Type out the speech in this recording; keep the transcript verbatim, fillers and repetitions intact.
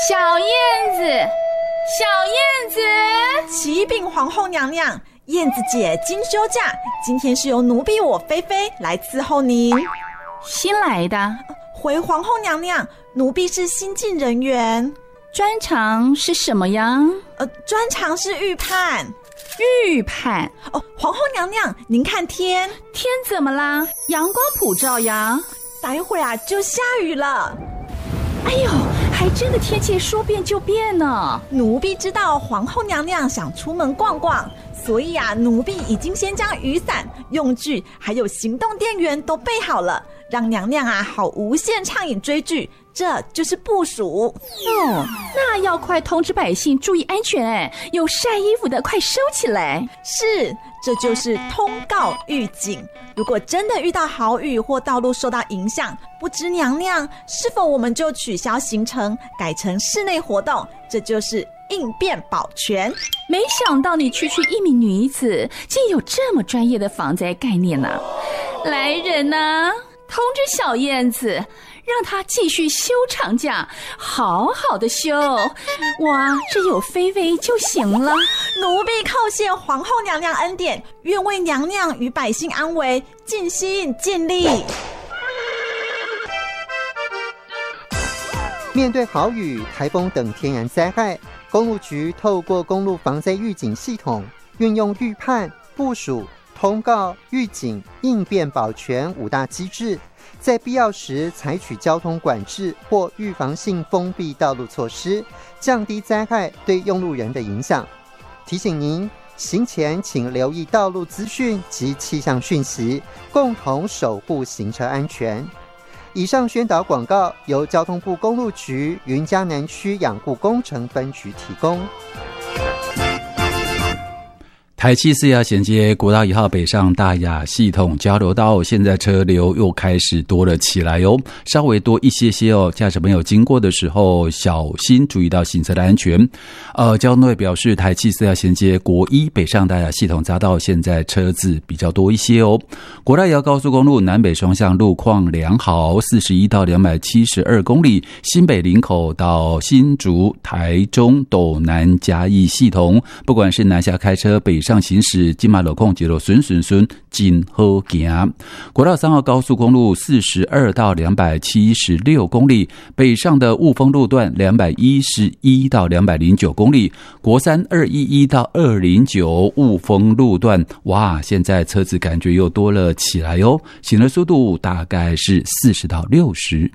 小燕子，小燕子， 启禀皇后娘娘，燕子姐今休假，今天是由奴婢我菲菲来伺候您。 新来的？ 回皇后娘娘，奴婢是新进人员。 专长是什么呀？ 呃，专长是预判。 预判？ 哦，皇后娘娘，您看天， 天怎么啦？阳光普照呀。 待会啊就下雨了。 哎呦，还真的天气说变就变呢。 奴婢知道皇后娘娘想出门逛逛，所以啊，奴婢已经先将雨伞、用具还有行动电源都备好了，让娘娘啊好无限畅饮追剧，这就是部署。 哦，那要快通知百姓注意安全哎，有晒衣服的快收起来。 是，这就是通告预警。如果真的遇到豪雨或道路受到影响，不知娘娘是否我们就取消行程，改成室内活动，这就是应变保全。 没想到你区区一名女子，竟有这么专业的防灾概念啊！来人啊，通知小燕子，让她继续休长假，好好的休。哇，这有菲菲就行了。 奴婢叩谢皇后娘娘恩典，愿为娘娘与百姓安危尽心尽力。 面对豪雨、台风等天然灾害，公路局透过公路防灾预警系统，运用预判、部署、通告、预警、应变保全五大机制，在必要时采取交通管制或预防性封闭道路措施，降低灾害对用路人的影响。提醒您，行前请留意道路资讯及气象讯息，共同守护行车安全。以上宣导广告由交通部公路局云嘉南区养护工程分局提供。 台七四亚衔接国道一号北上大雅系统交流道，现在车流又开始多了起来哦，稍微多一些些哦。驾驶朋友经过的时候，小心注意到行车的安全。呃，交通队表示，台七四亚衔接国一北上大雅系统匝道，现在车子比较多一些哦。国道一号高速公路南北双向路况良好，四十一到两百七十二公里，新北林口到新竹、台中、斗南、嘉义系统，不管是南下开车北上上行驶，金马路控节路顺顺顺，真好行。国道三号高速公路四十二到两百七十六公里，北上的雾峰路段两百一十一到两百零九公里，国三二一一到二零九雾峰路段，哇，现在车子感觉又多了起来哦，行的速度大概是四十到六十。